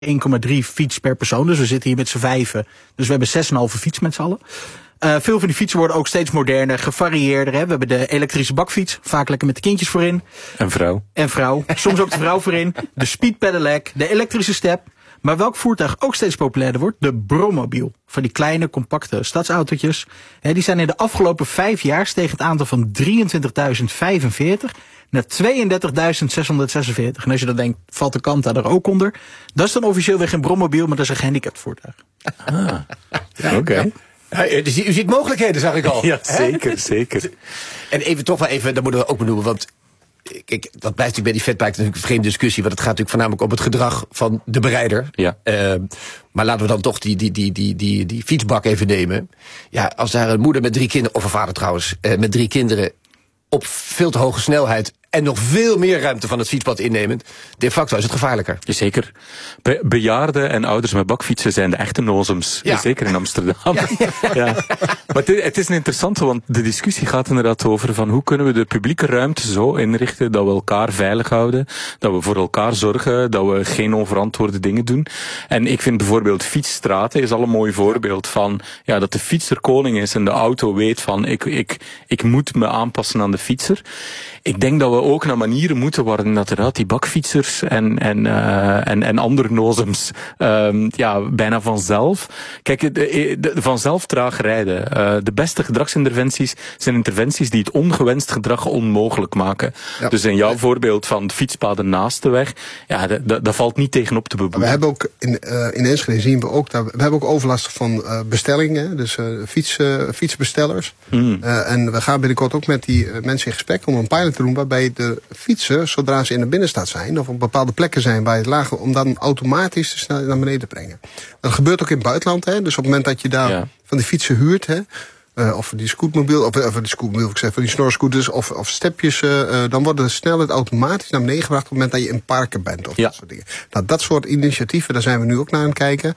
1,3 fiets per persoon. Dus we zitten hier met z'n 5. Dus we hebben 6,5 fiets met z'n allen. Veel van die fietsen worden ook steeds moderner, gevarieerder. Hè. We hebben de elektrische bakfiets, vaak lekker met de kindjes voorin. En vrouw. Soms ook de vrouw voorin. De speed pedelec, de elektrische step. Maar welk voertuig ook steeds populairder wordt? De brommobiel. Van die kleine, compacte stadsautootjes. Die zijn in de afgelopen 5 jaar stegen het aantal van 23.045 naar 32.646. En als je dan denkt, valt de Kanta er ook onder? Dat is dan officieel weer geen brommobiel, maar dat is een gehandicapt voertuig. Oké. Ja, dus u ziet mogelijkheden, zag ik al. Ja, zeker. En even toch wel even, dat moeten we ook benoemen, want kijk, dat blijft natuurlijk bij die fatbike natuurlijk een vreemde discussie, want het gaat natuurlijk voornamelijk om het gedrag van de berijder. Ja. Maar laten we dan toch die fietsbak even nemen. Ja, als daar een moeder met 3 kinderen, of een vader trouwens, met 3 kinderen op veel te hoge snelheid en nog veel meer ruimte van het fietspad innemend, de facto is het gevaarlijker. Zeker. Bejaarden en ouders met bakfietsen zijn de echte nozems. Ja. Zeker in Amsterdam. Ja. Maar het is een interessante, want de discussie gaat inderdaad over van hoe kunnen we de publieke ruimte zo inrichten dat we elkaar veilig houden, dat we voor elkaar zorgen, dat we geen onverantwoorde dingen doen. En ik vind bijvoorbeeld fietsstraten is al een mooi voorbeeld van dat de fietser koning is en de auto weet van ik moet me aanpassen aan de fietser. Ik denk dat we ook naar manieren moeten waar inderdaad die bakfietsers en andere nozems bijna vanzelf. Kijk, vanzelf traag rijden. De beste gedragsinterventies zijn interventies die het ongewenst gedrag onmogelijk maken. Ja. Dus in jouw voorbeeld van de fietspaden naast de weg, dat valt niet tegenop te beboeten. We hebben ook in Enschede zien we ook dat we hebben ook overlast van bestellingen, dus fietsbestellers. En we gaan binnenkort ook met die mensen in gesprek om een pilot te doen waarbij de fietsen, zodra ze in de binnenstad zijn of op bepaalde plekken zijn waar het lager, om dan automatisch de snelheid naar beneden te brengen. Dat gebeurt ook in het buitenland, hè. Dus op het moment dat je daar van die fietsen huurt, hè, of die scootmobiel, van die snorscooters of stepjes, dan wordt de snelheid automatisch naar beneden gebracht op het moment dat je in parken bent of dat soort dingen. Nou, dat soort initiatieven, daar zijn we nu ook naar aan het kijken.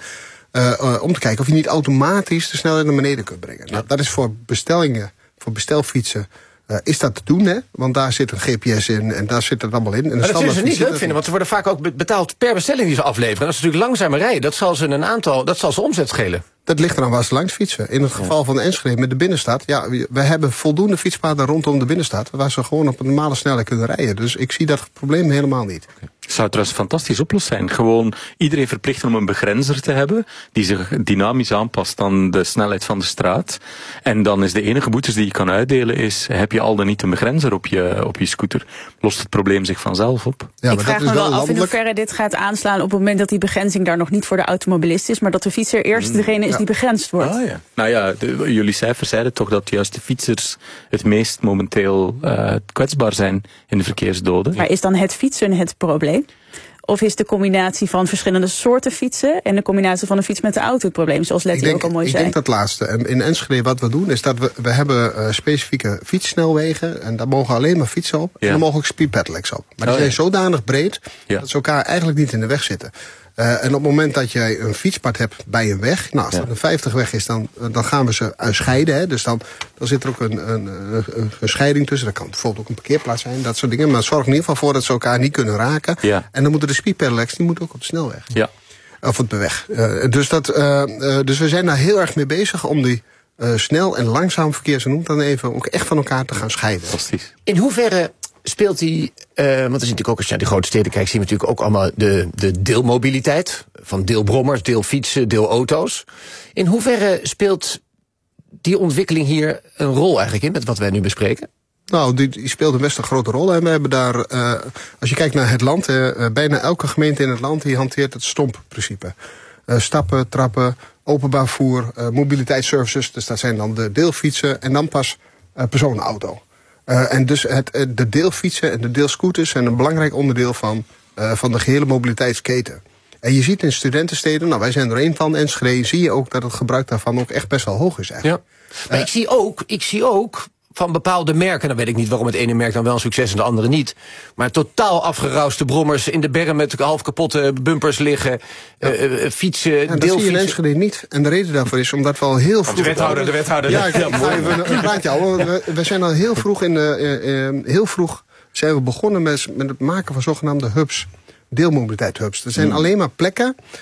Om te kijken of je niet automatisch de snelheid naar beneden kunt brengen. Nou, dat is voor bestellingen, voor bestelfietsen, is dat te doen, hè? Want daar zit een GPS in en daar zit het allemaal in. En maar dat zullen ze niet leuk vinden, want ze worden vaak ook betaald per bestelling die ze afleveren. En als ze natuurlijk langzamer rijden, dat zal ze omzet schelen. Dat ligt eraan waar ze langs fietsen. In het geval van de Enschede met de binnenstad, we hebben voldoende fietspaden rondom de binnenstad waar ze gewoon op een normale snelheid kunnen rijden. Dus ik zie dat probleem helemaal niet. Zou trouwens een fantastisch oplossing zijn. Gewoon iedereen verplichten om een begrenzer te hebben die zich dynamisch aanpast aan de snelheid van de straat. En dan is de enige boetes die je kan uitdelen is, heb je al dan niet een begrenzer op je scooter? Lost het probleem zich vanzelf op? Ja, ik vraag me wel af in hoeverre dit gaat aanslaan op het moment dat die begrenzing daar nog niet voor de automobilist is, maar dat de fietser eerst degene is die begrensd wordt. Ah, ja. Nou ja, jullie cijfers zeiden toch dat juist de fietsers het meest momenteel kwetsbaar zijn in de verkeersdoden. Maar is dan het fietsen het probleem? Of is de combinatie van verschillende soorten fietsen en de combinatie van een fiets met de auto het probleem, zoals Letty ook al mooi zei? Ik denk dat laatste. En in Enschede wat we doen is dat we hebben specifieke fietssnelwegen en daar mogen alleen maar fietsen op. En daar mogen ook speed pedelecs op. Maar die zijn zodanig breed dat ze elkaar eigenlijk niet in de weg zitten. En op het moment dat jij een fietspad hebt bij een weg, nou als dat een 50-weg is, dan gaan we ze scheiden. Hè. Dus dan zit er ook een scheiding tussen. Dat kan bijvoorbeeld ook een parkeerplaats zijn, dat soort dingen. Maar zorg in ieder geval voor dat ze elkaar niet kunnen raken. Ja. En dan moeten de speed pedelecs, die moeten ook op de snelweg. Ja. Of op de weg. Dus we zijn daar heel erg mee bezig om die snel en langzaam verkeer, zo noemt dan even, ook echt van elkaar te gaan scheiden. Fantastisch. In hoeverre speelt die, want er zit natuurlijk ook, als je naar die grote steden kijkt, zien we natuurlijk ook allemaal de deelmobiliteit. Van deelbrommers, deelfietsen, deelauto's. In hoeverre speelt die ontwikkeling hier een rol eigenlijk in, met wat wij nu bespreken? Nou, die speelt best een grote rol. En we hebben daar, als je kijkt naar het land, bijna elke gemeente in het land die hanteert het STOMP-principe. Stappen, trappen, openbaar voer, mobiliteitsservices. Dus dat zijn dan de deelfietsen en dan pas personenauto. En dus de deelfietsen en de deelscooters zijn een belangrijk onderdeel van de gehele mobiliteitsketen. En je ziet in studentensteden, nou wij zijn er één van, Enschede, zie je ook dat het gebruik daarvan ook echt best wel hoog is eigenlijk. Ja. Maar ik zie ook van bepaalde merken, dan weet ik niet waarom het ene merk dan wel een succes en de andere niet, maar totaal afgerauste brommers in de berm met half kapotte bumpers liggen, fietsen, dat deelfietsen. zie je in Enschede niet. En de reden daarvoor is omdat we al heel vroeg... De wethouder. Ja, ik ga even een praatje houden. We zijn al heel vroeg zijn we begonnen met het maken van zogenaamde hubs. deelmobiliteit hubs. Er zijn alleen maar plekken